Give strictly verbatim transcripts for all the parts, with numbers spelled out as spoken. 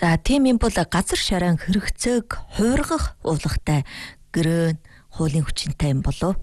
За тийм юм бол газар шарaan хэрэгцээг хуургах уулагтай гэрээ хуулийн хүчинтэй юм болов.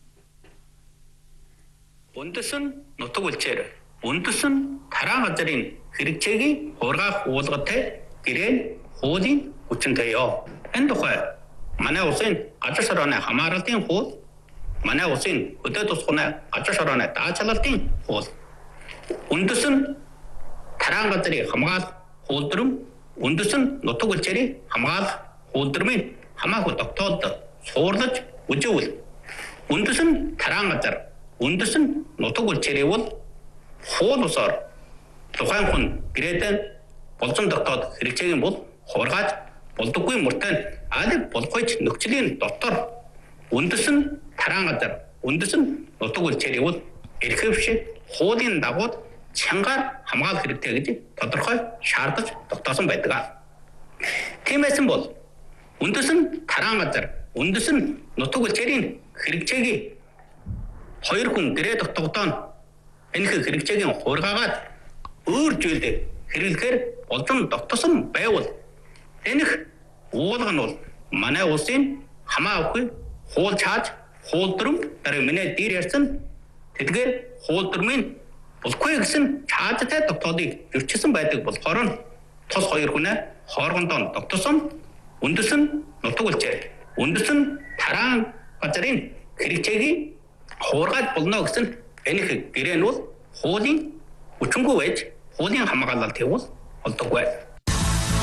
Үндэс нь нутаг үлчээр үндэс нь тараа газрын хэрэгцээгийн хуургах уулгатай гэрээ хуулийн хүчинтэй ёо. Энэ тухай манай улсын газар шаргааны хамгаалалтын хууль, манай улсын хөдөө тусганы газар шаргааны даачаалтын хууль, үндэс нь тараа газрын хамгаалах хуулдрам, үндэс нь нутаг үлчээрийн хамгаалах хуулдрмын хамаагүй тогтоолд суурлаж үживэл үндэс нь тараа газар, үндэс нь нутаг үлчээрийн бол хууль усаар тухайн хүн гэрээдээ болзон тогтоод хэрэгцээгийн бол хуургаж болдоггүй мөртөө аль болохгүй нөхцөлийн дотор үндэс нь тараа газар, үндэс нь нутаг үлчээрийн бол эрхэвч хуулийн дагуу чангаар хамгаалах хэрэгтэй гэж тодорхой шаардаж тогтоосон байдаг. Тиймээс бол үндэс нь тараа газар, үндэс нь нутаг үлчээрийн хэрэгцээгийн хоёр хүн гэрээ тогтоогдоно. Энэ хэрэгцээгийн хуургаагаад өөр зүйлд хэрэглэхээр болон тогтосон байвал энэх уулга нь бол манай улсын хамаагүй хууль чааж хуулдрам дараа миний дээр ярьсан тэдгээр хуулдрмын болохгүй гэсэн чаажтай тогтоодыг зөрчилсөн байдаг болохоор тус хоёр хүнээ хоорондоо тогтосон үндэс нь нутаг үлчээр, үндэс нь тараа газрын хэрэгцээгийн хуургаж болно гэсэн энэх гэрээ нь бол хуулийн хүчингүй байж хуулийн хамгаалалт хийвэл болдоггүй.